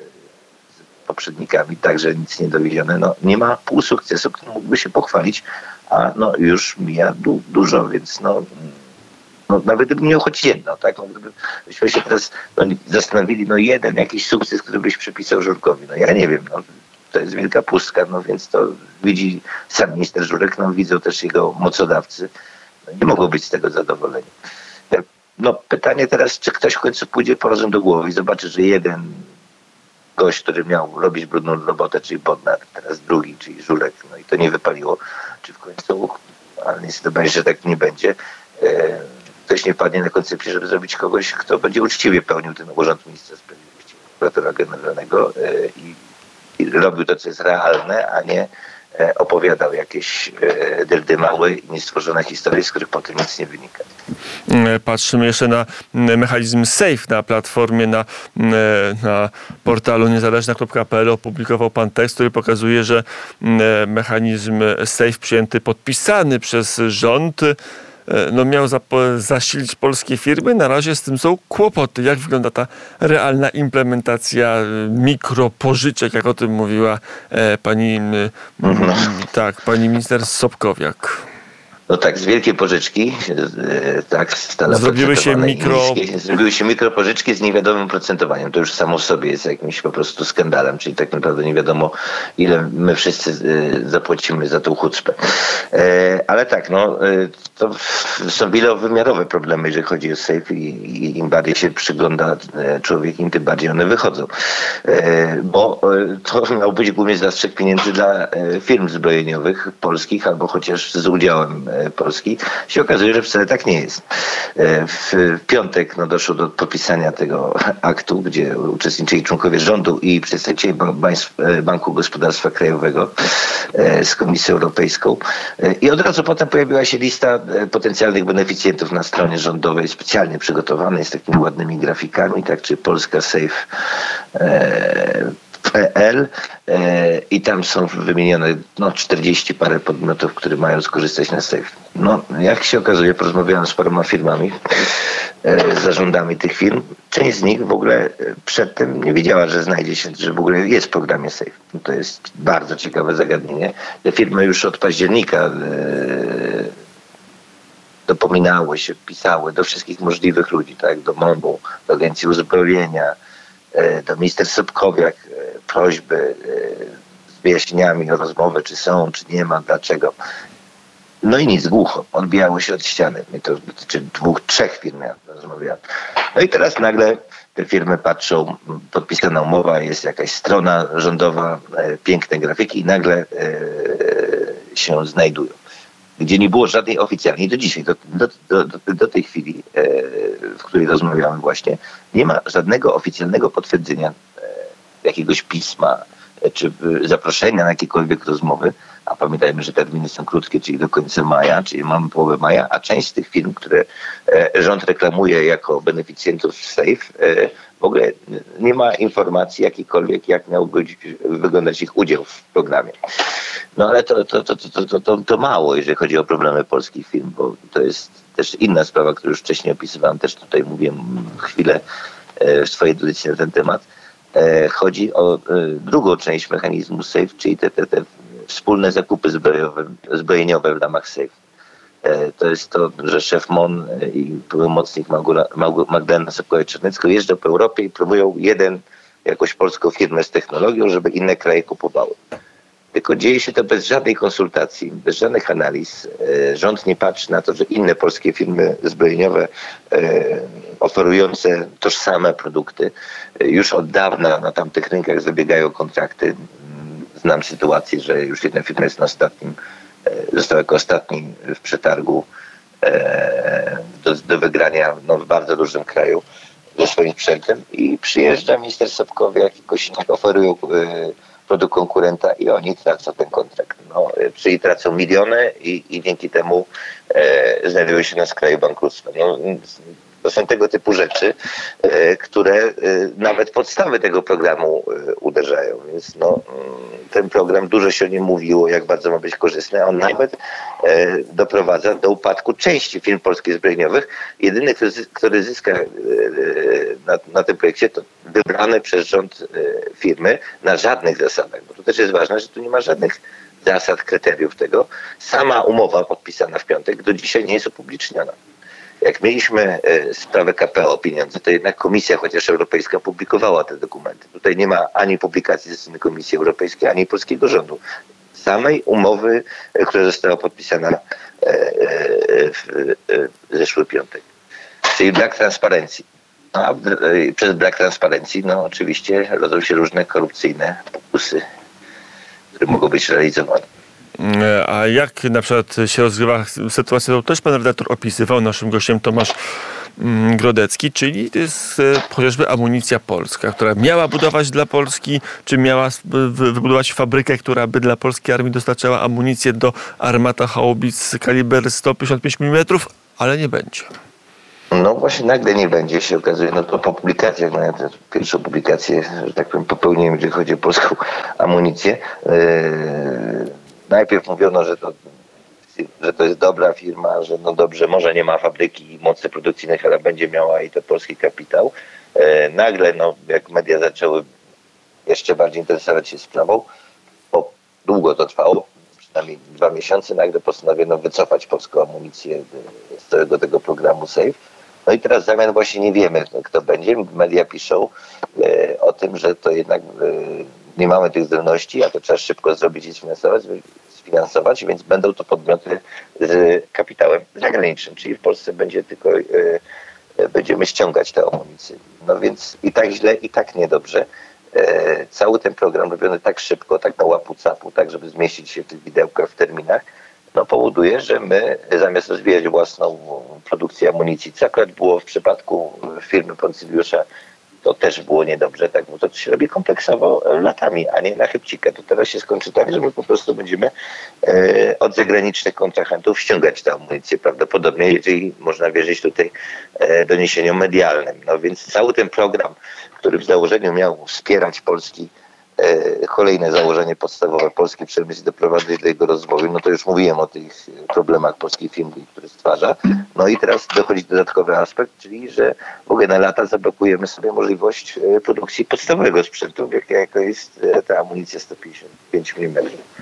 z poprzednikami, także nic nie dowiedzione. No, nie ma pół sukcesu, który mógłby się pochwalić, a no już mija du- dużo, więc no, no nawet gdyby miał choć jedno, tak? No, gdybyśmy się teraz no, zastanowili, no jeden jakiś sukces, który byś przypisał Żurkowi, no ja nie wiem, no, to jest wielka pustka, no więc to widzi sam minister Żurek, no widzą też jego mocodawcy, no, nie mogą być z tego zadowoleni. No pytanie teraz, czy ktoś w końcu pójdzie po rozum do głowy i zobaczy, że jeden gość, który miał robić brudną robotę, czyli Bodnar, teraz drugi, czyli Żurek, no i to nie wypaliło, czy w końcu, ale niestety będzie, że tak nie będzie, e, ktoś nie padnie na koncepcję, żeby zrobić kogoś, kto będzie uczciwie pełnił ten urząd ministra sprawiedliwości, prokuratora generalnego e, i, i robił to, co jest realne, a nie e, opowiadał jakieś e, dyrdymały i niestworzone historie, z których potem nic nie wynika. Patrzymy jeszcze na mechanizm SAFE na platformie, na, na portalu niezależna kropka p l opublikował pan tekst, który pokazuje, że mechanizm SAFE przyjęty, podpisany przez rząd, no miał zapo- zasilić polskie firmy. Na razie z tym są kłopoty. Jak wygląda ta realna implementacja mikropożyczek, jak o tym mówiła pani, mhm. tak, pani minister Sobkowiak? No tak, z wielkiej pożyczki, tak, zrobiły się mikro... niskie, zrobiły się mikropożyczki z niewiadomym procentowaniem. To już samo w sobie jest jakimś po prostu skandalem, czyli tak naprawdę nie wiadomo, ile my wszyscy zapłacimy za tą chucpę. Ale tak, no, to są wielowymiarowe problemy, jeżeli chodzi o SAFE i im bardziej się przygląda człowiek, im tym bardziej one wychodzą. Bo to miał być głównie zastrzyk pieniędzy dla firm zbrojeniowych polskich, albo chociaż z udziałem Polski, się okazuje, że wcale tak nie jest. W piątek no, doszło do podpisania tego aktu, gdzie uczestniczyli członkowie rządu i przedstawiciele Banku Gospodarstwa Krajowego z Komisją Europejską. I od razu potem pojawiła się lista potencjalnych beneficjentów na stronie rządowej, specjalnie przygotowanej z takimi ładnymi grafikami, tak, czy Polska Safe P L i tam są wymienione no, czterdzieści parę podmiotów, które mają skorzystać na SAFE. No, jak się okazuje, porozmawiałem z paroma firmami, z zarządami tych firm. Część z nich w ogóle przedtem nie wiedziała, że znajdzie się, że w ogóle jest w programie SAFE. No, to jest bardzo ciekawe zagadnienie. Te firmy już od października dopominały się, pisały do wszystkich możliwych ludzi, tak, do M O M-u, do Agencji Uzbrojenia, do minister Sobkowiak, prośby z wyjaśnieniami o rozmowę, czy są, czy nie ma, dlaczego. No i nic, głucho. Odbijało się od ściany. I to dotyczy dwóch, trzech firm, ja rozmawiałem. No i teraz nagle te firmy patrzą, podpisana umowa, jest jakaś strona rządowa, piękne grafiki i nagle się znajdują. Gdzie nie było żadnej oficjalnej, do dzisiaj, do, do, do, do tej chwili, w której rozmawiamy właśnie, nie ma żadnego oficjalnego potwierdzenia jakiegoś pisma czy zaproszenia na jakiekolwiek rozmowy, a pamiętajmy, że terminy są krótkie, czyli do końca maja, czyli mamy połowę maja, a część z tych firm, które rząd reklamuje jako beneficjentów SAFE, w ogóle nie ma informacji jakiejkolwiek, jak miał być, wyglądać ich udział w programie. No ale to, to, to, to, to, to, to mało, jeżeli chodzi o problemy polskich firm, bo to jest też inna sprawa, którą już wcześniej opisywałem, też tutaj mówiłem chwilę w swojej audycji na ten temat. Chodzi o drugą część mechanizmu SAFE, czyli te, te, te wspólne zakupy zbrojowe, zbrojeniowe w ramach SAFE. To jest to, że szef M O N i pełnomocnik Magdalena Sokołowicz-Czarnecka jeżdżą po Europie i próbują jeden, jakąś polską firmę z technologią, żeby inne kraje kupowały. Tylko dzieje się to bez żadnej konsultacji, bez żadnych analiz. Rząd nie patrzy na to, że inne polskie firmy zbrojeniowe oferujące tożsame produkty już od dawna na tamtych rynkach zabiegają kontrakty. Znam sytuację, że już jedna firma jest na ostatnim, została jako ostatni w przetargu do, do wygrania no, w bardzo dużym kraju ze swoim sprzętem i przyjeżdża minister Sobkowiak i Kosiniak, oferują produkt konkurenta i oni tracą ten kontrakt. No, czyli tracą miliony i, i dzięki temu e, znajdują się na skraju bankructwa. No, to są tego typu rzeczy, e, które e, nawet podstawy tego programu e, uderzają. Więc no, ten program, dużo się o nim mówiło, jak bardzo ma być korzystny, a on nawet e, doprowadza do upadku części firm polskich zbrojeniowych. Jedyny, który, który zyska e, na, na tym projekcie, to wybrane przez rząd e, firmy na żadnych zasadach. Bo to też jest ważne, że tu nie ma żadnych zasad, kryteriów tego. Sama umowa podpisana w piątek do dzisiaj nie jest upubliczniona. Jak mieliśmy sprawę K P O pieniądze, to jednak Komisja, chociaż Europejska, publikowała te dokumenty. Tutaj nie ma ani publikacji ze strony Komisji Europejskiej, ani polskiego rządu. Samej umowy, która została podpisana w zeszły piątek. Czyli brak transparencji. No, a przez brak transparencji, no oczywiście rodzą się różne korupcyjne pokusy, które mogą być realizowane. A jak na przykład się rozgrywa sytuacja, to też pan redaktor opisywał, naszym gościem Tomasz Grodecki, czyli to jest chociażby amunicja polska, która miała budować dla Polski, czy miała wybudować fabrykę, która by dla polskiej armii dostarczała amunicję do armata haubic kaliber sto pięćdziesiąt pięć milimetrów, ale nie będzie. No właśnie nagle nie będzie, się okazuje, no to po publikacjach, no ja tę pierwszą publikację, że tak powiem, popełniłem, jeżeli chodzi o polską amunicję. Yy, najpierw mówiono, że to, że to jest dobra firma, że no dobrze, może nie ma fabryki i mocy produkcyjnych, ale będzie miała i to polski kapitał. Yy, nagle, no jak media zaczęły jeszcze bardziej interesować się sprawą, bo długo to trwało, przynajmniej dwa miesiące, nagle postanowiono wycofać polską amunicję z całego tego programu SAFE. No i teraz w zamian właśnie nie wiemy, kto będzie. Media piszą e, o tym, że to jednak e, nie mamy tych zdolności, a to trzeba szybko zrobić i sfinansować, sfinansować, więc będą to podmioty z kapitałem zagranicznym, czyli w Polsce będzie tylko e, e, będziemy ściągać tę amunicję. No więc i tak źle, i tak niedobrze. E, cały ten program robiony tak szybko, tak na łapu-capu, tak żeby zmieścić się w tych widełkach, w terminach, no powoduje, że my zamiast rozwijać własną produkcję amunicji, co akurat było w przypadku firmy Poncyliusza, to też było niedobrze, tak, bo to się robi kompleksowo latami, a nie na chybcika. To teraz się skończy tak, że my po prostu będziemy e, od zagranicznych kontrahentów ściągać tę amunicję prawdopodobnie, jeżeli można wierzyć tutaj e, doniesieniom medialnym. No więc cały ten program, który w założeniu miał wspierać polski kolejne założenie podstawowe, polski przemysł, doprowadzić do jego rozwoju, no to już mówiłem o tych problemach polskiej firmy, które stwarza. No i teraz dochodzi dodatkowy aspekt, czyli że w ogóle na lata zablokujemy sobie możliwość produkcji podstawowego sprzętu, jaka jest ta amunicja sto pięćdziesiąt pięć milimetrów.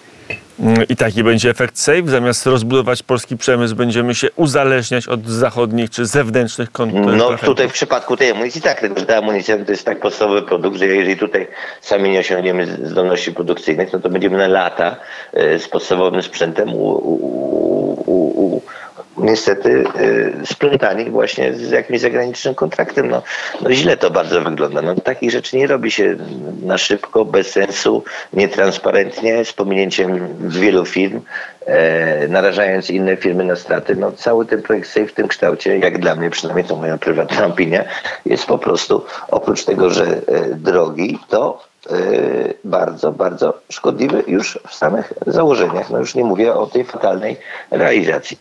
I taki będzie efekt SAFE. Zamiast rozbudować polski przemysł, będziemy się uzależniać od zachodnich czy zewnętrznych kontrahentów. No tutaj w przypadku tej amunicji tak, tylko że ta amunicja to jest tak podstawowy produkt, że jeżeli tutaj sami nie osiągniemy zdolności produkcyjnych, no to będziemy na lata z podstawowym sprzętem u, u, u, u, niestety splątani właśnie z jakimś zagranicznym kontraktem. No, no źle to bardzo wygląda. No, takich rzeczy nie robi się na szybko, bez sensu, nietransparentnie, z pominięciem wielu firm, e, narażając inne firmy na straty. No, cały ten projekt SAFE w tym kształcie, jak dla mnie, przynajmniej to moja prywatna opinia, jest po prostu, oprócz tego, że e, drogi, to bardzo, bardzo szkodliwy już w samych założeniach. No już nie mówię o tej fatalnej realizacji.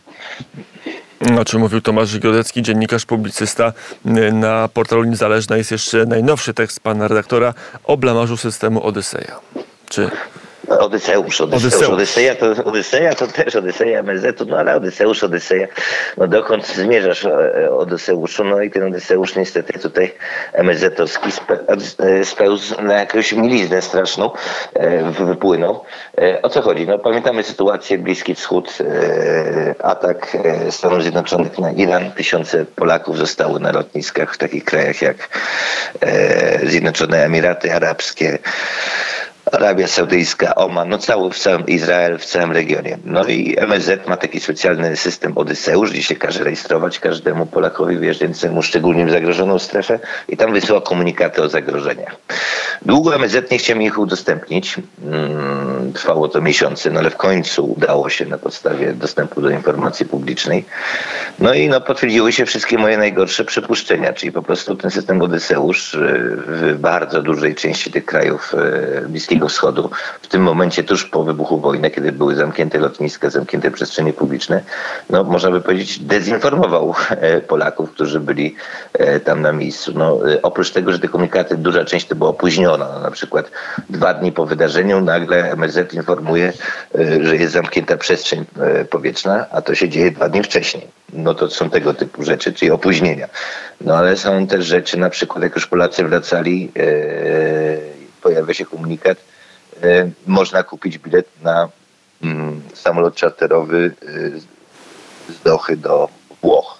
O czym mówił Tomasz Grodecki, dziennikarz, publicysta. Na portalu Niezależna jest jeszcze najnowszy tekst pana redaktora o blamarzu systemu Odyseja. Czy... Odyseusz, Odyseusz, Odyseja to, Odyseja to też Odyseja M S Z, no ale Odyseusz, Odyseja, no dokąd zmierzasz, Odyseuszu? No i ten Odyseusz niestety tutaj M S Z-owski spełzł na jakąś miliznę straszną, wypłynął. O co chodzi? No pamiętamy sytuację, Bliski Wschód, atak Stanów Zjednoczonych na Iran, tysiące Polaków zostały na lotniskach w takich krajach jak Zjednoczone Emiraty Arabskie, Arabia Saudyjska, Oman, no cały w całym Izrael, w całym regionie. No i M S Z ma taki specjalny system Odyseusz, gdzie się każe rejestrować każdemu Polakowi wyjeżdżającemu szczególnie w zagrożoną strefę i tam wysyła komunikaty o zagrożeniach. Długo M S Z nie chciał mi ich udostępnić. Hmm, trwało to miesiące, no ale w końcu udało się na podstawie dostępu do informacji publicznej. No i no, potwierdziły się wszystkie moje najgorsze przypuszczenia, czyli po prostu ten system Odyseusz w bardzo dużej części tych krajów Bliskiego Wschodu, w tym momencie tuż po wybuchu wojny, kiedy były zamknięte lotniska, zamknięte przestrzenie publiczne, no można by powiedzieć, dezinformował Polaków, którzy byli tam na miejscu. No, oprócz tego, że te komunikaty, duża część to była opóźniona. No, na przykład dwa dni po wydarzeniu nagle M S Z informuje, że jest zamknięta przestrzeń powietrzna, a to się dzieje dwa dni wcześniej. No to są tego typu rzeczy, czyli opóźnienia. No ale są też rzeczy, na przykład jak już Polacy wracali, e, pojawia się komunikat, e, można kupić bilet na mm, samolot czarterowy e, z Dochy do Włoch.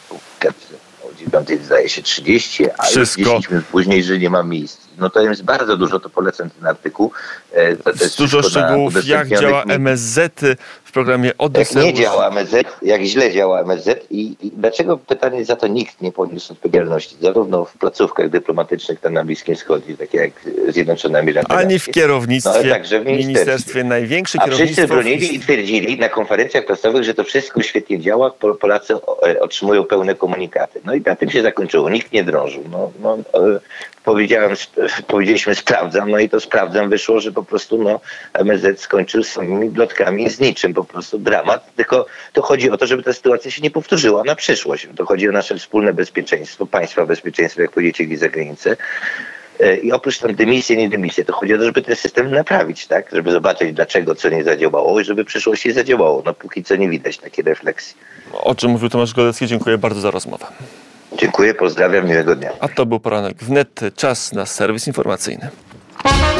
O dziewiątej zdaje się trzydzieści, a Wszystko. już dziesięć minut później, że nie ma miejsc. No to jest bardzo dużo, to polecam ten artykuł. E, to, to jest Dużo szczegółów, jak działa M S Z w programie Odyseusz. Jak nie działa M S Z, jak źle działa M S Z i, i dlaczego pytanie za to nikt nie poniósł odpowiedzialności, zarówno w placówkach dyplomatycznych tam na Bliskim Wschodzie, takie jak Zjednoczone Emiraty Arabskie, ani w kierownictwie, no, ale także w ministerstwie. ministerstwie największe A wszyscy kierownictwo. bronili i twierdzili na konferencjach prasowych, że to wszystko świetnie działa, Polacy otrzymują pełne komunikaty. No i na tym się zakończyło, nikt nie drążył. No, no, powiedziałem, powiedzieliśmy sprawdzam, no i to sprawdzam, wyszło, że po prostu no, M S Z skończył z samymi plotkami, z niczym, po prostu dramat, tylko to chodzi o to, żeby ta sytuacja się nie powtórzyła na przyszłość. To chodzi o nasze wspólne bezpieczeństwo, państwa bezpieczeństwo, jak pojedziecie gdzieś za granicę. I oprócz tam dymisji, nie dymisji, to chodzi o to, żeby ten system naprawić, tak? Żeby zobaczyć dlaczego, co nie zadziałało i żeby w przyszłości zadziałało. No póki co nie widać takiej refleksji. O czym mówił Tomasz Golecki, dziękuję bardzo za rozmowę. Dziękuję, pozdrawiam, miłego dnia. A to był poranek wnet, czas na serwis informacyjny.